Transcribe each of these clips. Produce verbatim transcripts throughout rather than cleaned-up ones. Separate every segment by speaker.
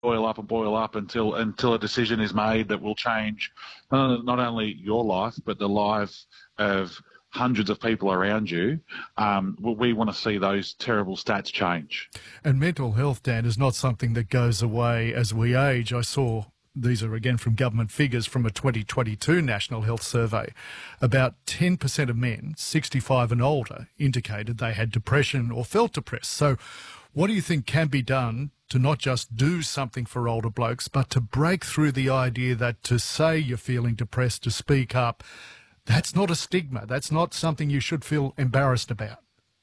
Speaker 1: boil up and boil up until until a decision is made that will change uh, not only your life but the life of hundreds of people around you. Um, we want to see those terrible stats change.
Speaker 2: And mental health, Dan, is not something that goes away as we age. I saw, these are again from government figures from a twenty twenty-two National Health Survey, about ten percent of men sixty-five and older indicated they had depression or felt depressed. So what do you think can be done to not just do something for older blokes, but to break through the idea that to say you're feeling depressed, to speak up, that's not a stigma. That's not something you should feel embarrassed about.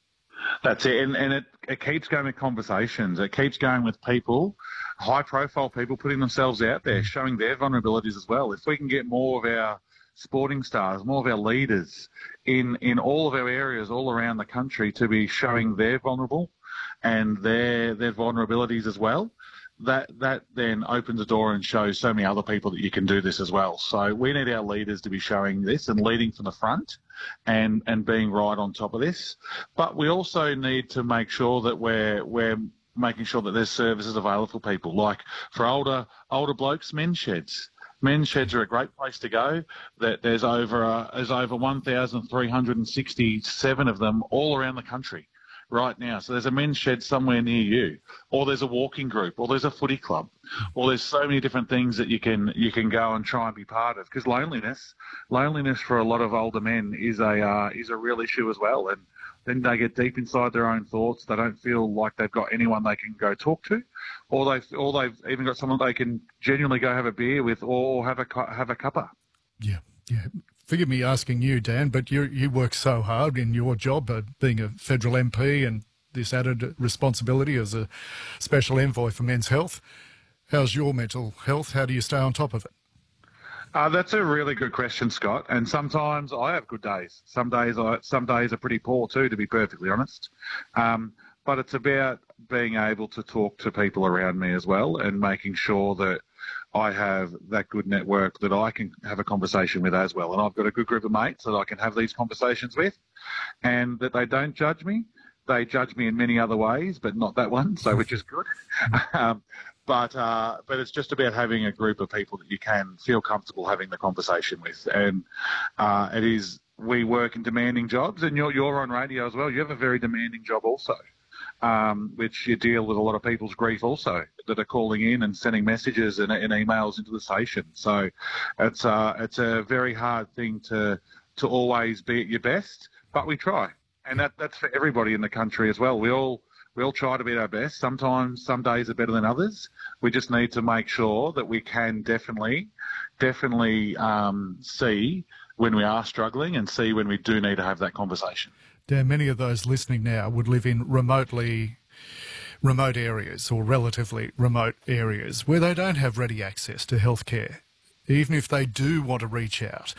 Speaker 1: That's it. And, and it, it keeps going with conversations. It keeps going with people, high-profile people putting themselves out there, showing their vulnerabilities as well. If we can get more of our sporting stars, more of our leaders in, in all of our areas all around the country to be showing their vulnerable and their their vulnerabilities as well, that that then opens the door and shows so many other people that you can do this as well. So we need our leaders to be showing this and leading from the front and, and being right on top of this. But we also need to make sure that we're we're making sure that there's services available for people. Like for older older blokes, men's sheds. Men's sheds are a great place to go. That there's over uh, there's over one thousand three hundred sixty-seven of them all around the country right now. So there's a men's shed somewhere near you, or there's a walking group, or there's a footy club, or there's so many different things that you can you can go and try and be part of. Because loneliness, loneliness for a lot of older men is a uh, is a real issue as well. And then they get deep inside their own thoughts. They don't feel like they've got anyone they can go talk to, or they or they've even got someone they can genuinely go have a beer with, or have a have a cuppa.
Speaker 2: Yeah, yeah. Forgive me asking you, Dan, but you you work so hard in your job, uh, being a federal M P and this added responsibility as a special envoy for men's health. How's your mental health? How do you stay on top of it?
Speaker 1: Uh, that's a really good question, Scott. And sometimes I have good days. Some days I, some days are pretty poor too, to be perfectly honest. Um, but it's about being able to talk to people around me as well and making sure that I have that good network that I can have a conversation with as well. And I've got a good group of mates that I can have these conversations with, and that they don't judge me. They judge me in many other ways, but not that one, so which is good. um, but uh, but it's just about having a group of people that you can feel comfortable having the conversation with. And uh, it is, we work in demanding jobs, and you're, you're on radio as well. You have a very demanding job also. Um, which you deal with a lot of people's grief also that are calling in and sending messages and, and emails into the station. So it's uh, it's a very hard thing to to always be at your best, but we try, and that that's for everybody in the country as well. We all we all try to be at our best. Sometimes some days are better than others. We just need to make sure that we can definitely definitely um, see when we are struggling and see when we do need to have that conversation.
Speaker 2: Dan, many of those listening now would live in remotely remote areas or relatively remote areas where they don't have ready access to healthcare, even if they do want to reach out.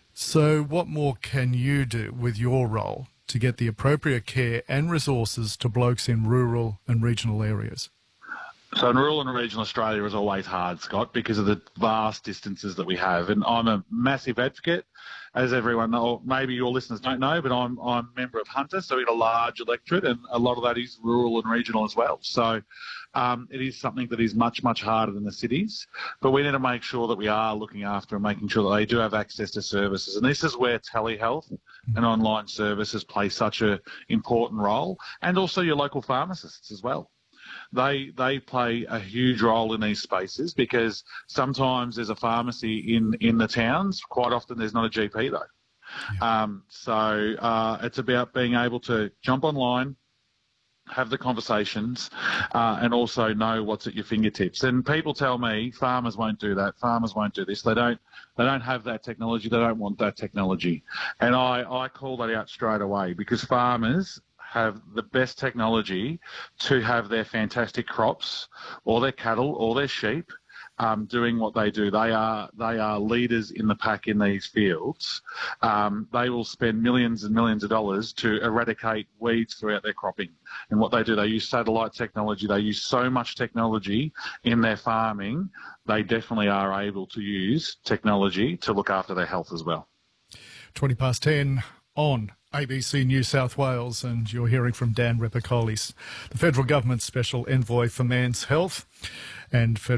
Speaker 2: So what more can you do with your role to get the appropriate care and resources to blokes in rural and regional areas?
Speaker 1: So in rural and regional Australia is always hard, Scott, because of the vast distances that we have. And I'm a massive advocate, as everyone knows, maybe your listeners don't know, but I'm, I'm a member of Hunter, so we have a large electorate, and a lot of that is rural and regional as well. So um, it is something that is much, much harder than the cities. But we need to make sure that we are looking after and making sure that they do have access to services. And this is where telehealth and online services play such an important role, and also your local pharmacists as well. They they play a huge role in these spaces, because sometimes there's a pharmacy in, in the towns. Quite often there's not a G P though. Yeah. Um, so uh, it's about being able to jump online, have the conversations, uh, and also know what's at your fingertips. And people tell me farmers won't do that. Farmers won't do this. They don't. They don't have that technology. They don't want that technology. And I, I call that out straight away, because farmers have the best technology to have their fantastic crops, or their cattle, or their sheep um, doing what they do. They are they are leaders in the pack in these fields. Um, they will spend millions and millions of dollars to eradicate weeds throughout their cropping. And what they do, they use satellite technology. They use so much technology in their farming. They definitely are able to use technology to look after their health as well.
Speaker 2: twenty past ten on A B C New South Wales, and you're hearing from Dan Repicolis, the federal government's special envoy for men's health and federal